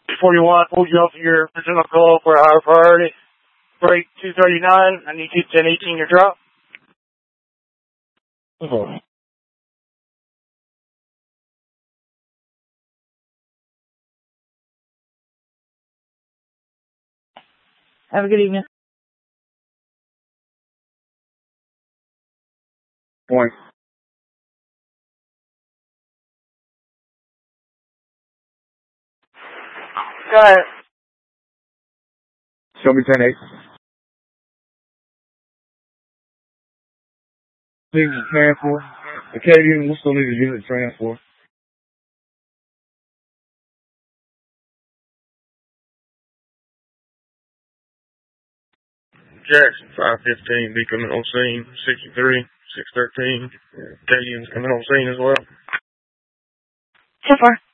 41, pulled you off your original call for a higher priority. Break 239. I need you to 1018 your drop. Oh. Have a good evening. Point. Go ahead. Show me 10-8. Things to train for. Acadian, we still need a unit to train for. Jackson, 515, be coming on scene. 63, 613. Acadian's coming on scene as well. 10-4.